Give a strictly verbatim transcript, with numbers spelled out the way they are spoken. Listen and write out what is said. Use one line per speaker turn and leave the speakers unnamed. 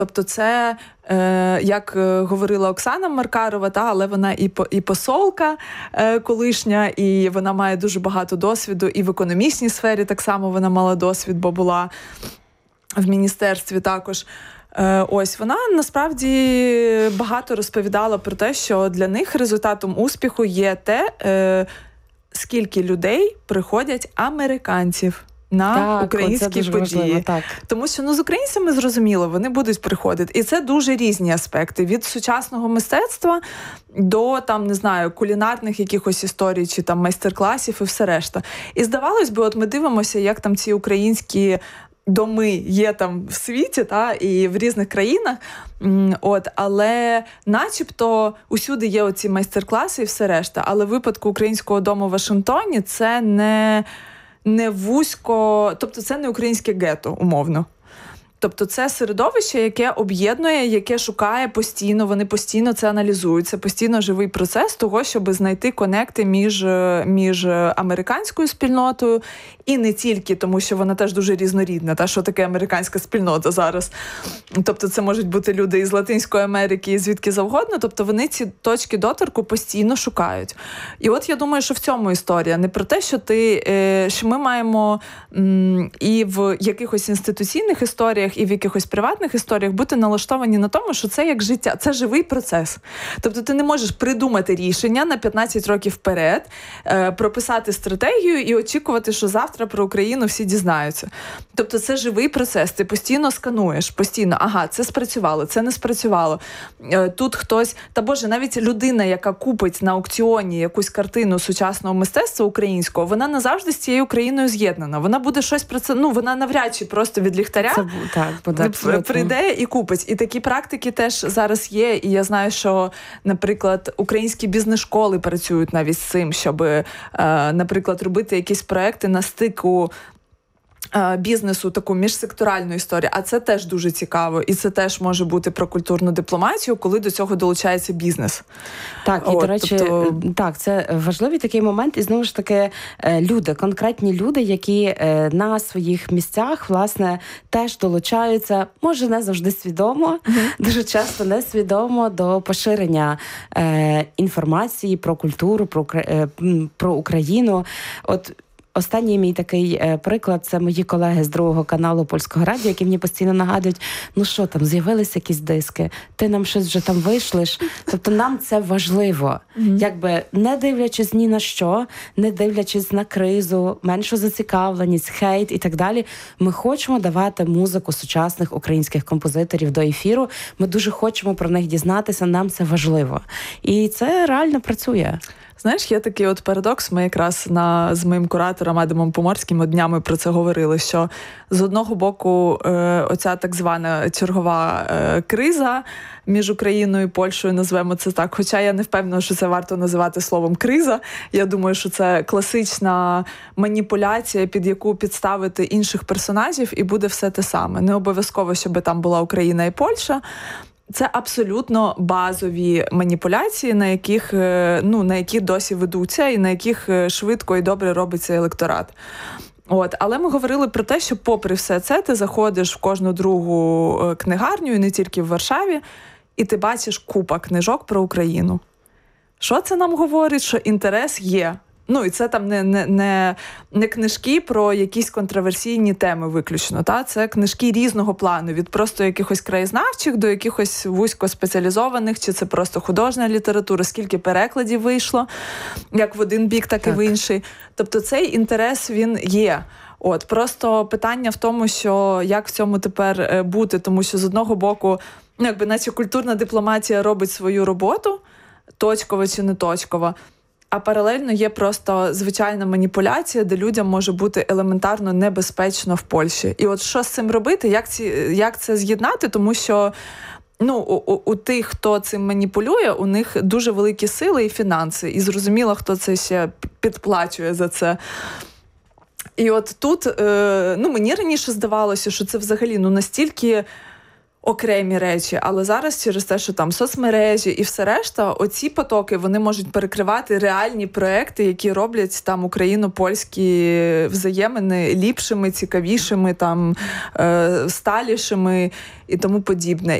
Тобто це, е, як говорила Оксана Маркарова, та, але вона і, по, і посолка е, колишня, і вона має дуже багато досвіду, і в економічній сфері так само вона мала досвід, бо була в міністерстві також. Е, ось, вона насправді багато розповідала про те, що для них результатом успіху є те, е, скільки людей приходять американців на так, українські події. Важливо, так. Тому що ну, з українцями, зрозуміло, вони будуть приходити. І це дуже різні аспекти. Від сучасного мистецтва до, там, не знаю, кулінарних якихось історій чи там майстер-класів і все решта. І здавалось би, от ми дивимося, як там ці українські доми є там в світі, та, і в різних країнах, от, але начебто усюди є оці майстер-класи і все решта. Але в випадку українського дому в Вашингтоні це не... не вузько, тобто це не українське гетто, умовно. Тобто це середовище, яке об'єднує, яке шукає постійно, вони постійно це аналізують. Це постійно живий процес того, щоб знайти конекти між, між американською спільнотою і не тільки, тому що вона теж дуже різнорідна. Та, що таке американська спільнота зараз? Тобто це можуть бути люди із Латинської Америки, і звідки завгодно. Тобто вони ці точки доторку постійно шукають. І от я думаю, що в цьому історія. Не про те, що, ти, що ми маємо і в якихось інституційних історіях, і в якихось приватних історіях бути налаштовані на тому, що це як життя, це живий процес. Тобто ти не можеш придумати рішення на п'ятнадцять років вперед, е, прописати стратегію і очікувати, що завтра про Україну всі дізнаються. Тобто це живий процес, ти постійно скануєш, постійно, ага, це спрацювало, це не спрацювало. Е, тут хтось, та Боже, навіть людина, яка купить на аукціоні якусь картину сучасного мистецтва українського, вона не завжди з цією країною з'єднана. Вона буде щось про це, ну, вона навряд чи просто від ліхтаря це, так, прийде і купить. І такі практики теж зараз є. І я знаю, що, наприклад, українські бізнес-школи працюють навіть з цим, щоб, е, наприклад, робити якісь проекти на стику бізнесу, таку міжсекторальну історію. А це теж дуже цікаво. І це теж може бути про культурну дипломатію, коли до цього долучається бізнес.
Так, і, От, до речі, тобто... так, це важливий такий момент. І, знову ж таки, люди, конкретні люди, які на своїх місцях, власне, теж долучаються, може, не завжди свідомо, mm-hmm. дуже часто несвідомо до поширення е, інформації про культуру, про, е, про Україну. От останній мій такий е, приклад – це мої колеги з другого каналу Польського радіо, які мені постійно нагадують, ну що там, з'явилися якісь диски, ти нам щось вже там вийшлиш. Тобто нам це важливо. Mm-hmm. Якби не дивлячись ні на що, не дивлячись на кризу, меншу зацікавленість, хейт і так далі, ми хочемо давати музику сучасних українських композиторів до ефіру. Ми дуже хочемо про них дізнатися, нам це важливо. І це реально працює.
Знаєш, є такий от парадокс, ми якраз на, з моїм куратором Адамом Поморським днями про це говорили, що з одного боку е, оця так звана чергова е, криза між Україною і Польщею, назвемо це так, хоча я не впевнена, що це варто називати словом криза. Я думаю, що це класична маніпуляція, під яку підставити інших персонажів, і буде все те саме. Не обов'язково, щоб там була Україна і Польща. Це абсолютно базові маніпуляції, на яких, ну, на які досі ведуться і на яких швидко і добре робиться електорат. От. Але ми говорили про те, що попри все це ти заходиш в кожну другу книгарню, і не тільки в Варшаві, і ти бачиш купа книжок про Україну. Що це нам говорить? Що інтерес є. Ну, і це там не, не, не, не книжки про якісь контроверсійні теми виключно. Та? Це книжки різного плану, від просто якихось краєзнавчих до якихось вузькоспеціалізованих, чи це просто художня література, скільки перекладів вийшло, як в один бік, так, так. і в інший. Тобто цей інтерес, він є. От, просто питання в тому, що як в цьому тепер бути, тому що з одного боку, ну, якби наче культурна дипломатія робить свою роботу, точково чи не точково, а паралельно є просто звичайна маніпуляція, де людям може бути елементарно небезпечно в Польщі. І от що з цим робити, як, ці, як це з'єднати, тому що ну, у, у, у тих, хто цим маніпулює, у них дуже великі сили і фінанси. І зрозуміло, хто це ще підплачує за це. І от тут, е, ну, мені раніше здавалося, що це взагалі ну, настільки окремі речі, але зараз через те, що там соцмережі і все решта, оці потоки, вони можуть перекривати реальні проекти, які роблять там україно-польські взаємини ліпшими, цікавішими, там, е, сталішими і тому подібне.